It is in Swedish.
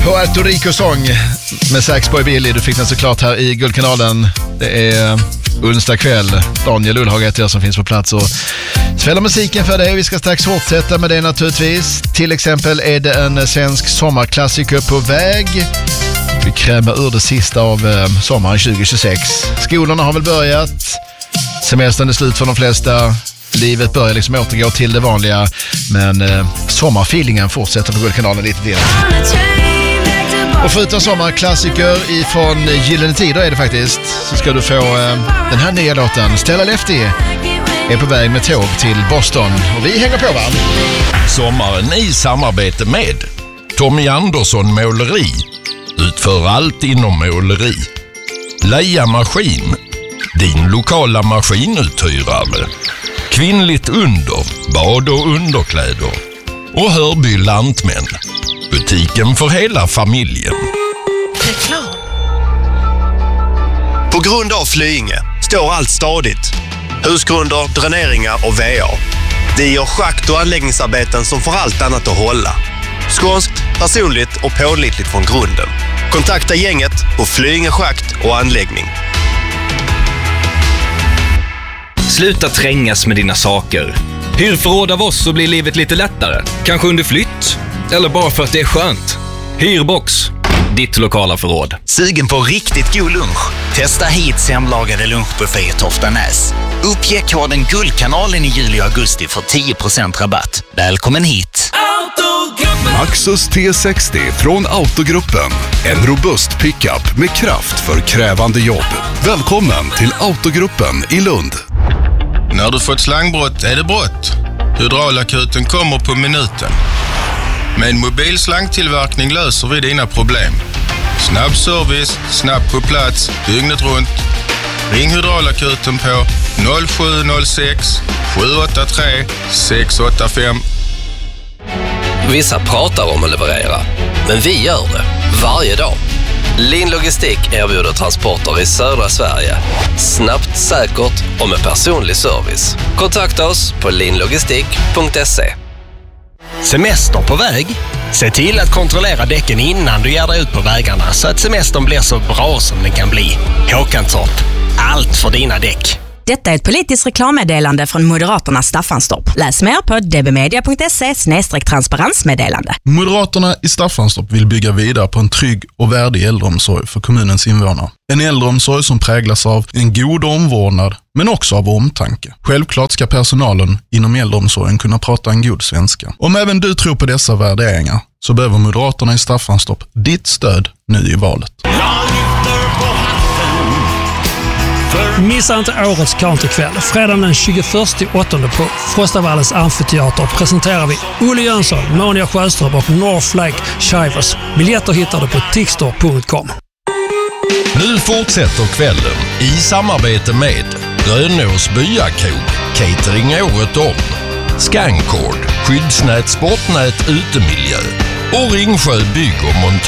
Puerto Rico-sång med Saxboy Billy. Du fick den såklart här i Guldkanalen. Det är onsdag kväll. Daniel Ullhag heter jag som finns på plats och spelar musiken för dig. Vi ska strax fortsätta med det naturligtvis. Till exempel är det en svensk sommarklassiker på väg. Vi krämer ur det sista av sommaren 2026. Skolorna har väl börjat. Semestern är slut för de flesta. Livet börjar liksom återgå till det vanliga. Men sommarfeelingen fortsätter på Guldkanalen lite till. Och förutom sommarklassiker ifrån Gyllene Tider är det faktiskt, så ska du få den här nya låten. Stella Lefty är på väg med tåg till Boston och vi hänger på, va? Sommaren i samarbete med Tommy Andersson Måleri. Utför allt inom måleri. Leia Maskin, din lokala maskinuthyrare. Kvinnligt under, bad och underkläder. Och Hörby Lantmän. Butiken för hela familjen. Reklam. På grund av Flyinge står allt stadigt. Husgrunder, dräneringar och VA. Det gör schakt- och anläggningsarbeten som får allt annat att hålla. Skånskt, personligt och pålitligt från grunden. Kontakta gänget på Flyinge schakt och anläggning. Sluta trängas med dina saker. Hyr förråd av oss så blir livet lite lättare. Kanske under flytt. Eller bara för att det är skönt. Hyrbox. Ditt lokala förråd. Sugen på riktigt god lunch? Testa hit hemlagade lunchbuffé i Toftanäs. Uppge koden Guldkanalen i juli och augusti för 10% rabatt. Välkommen hit! Maxus T60 från Autogruppen. En robust pickup med kraft för krävande jobb. Välkommen till Autogruppen i Lund. När du fått slangbrott är det brott. Hydraulakuten kommer på minuten. Med en mobil slangtillverkning löser vi dina problem. Snabb service, snabbt på plats, dygnet runt. Ring Hydraulakuten på 0706 783 685. Vissa pratar om att leverera, men vi gör det varje dag. Lin Logistik erbjuder transporter i södra Sverige. Snabbt, säkert och med personlig service. Kontakta oss på linlogistik.se. Semester på väg? Se till att kontrollera däcken innan du ger dig ut på vägarna så att semestern blir så bra som den kan bli. Håkantorp. Allt för dina däck. Detta är ett politiskt reklammeddelande från Moderaternas Staffanstorp. Läs mer på dbmedia.se/transparensmeddelande. Moderaterna i Staffanstorp vill bygga vidare på en trygg och värdig äldreomsorg för kommunens invånare. En äldreomsorg som präglas av en god omvårdnad men också av omtanke. Självklart ska personalen inom äldreomsorgen kunna prata en god svenska. Om även du tror på dessa värderingar så behöver Moderaterna i Staffanstorp ditt stöd nu i valet. Missa inte årets countrykväll. Fredagen den 21/8 på Frostavallens amfiteater presenterar vi Olle Jönsson, Monia Sjöström och North Lake Shivers. Biljetter hittar du på tixtor.com. Nu fortsätter kvällen i samarbete med Grönås Byakrog, catering året om, Scancord, skyddsnät, sportnät, utemiljö och Ringsjö bygg och montage.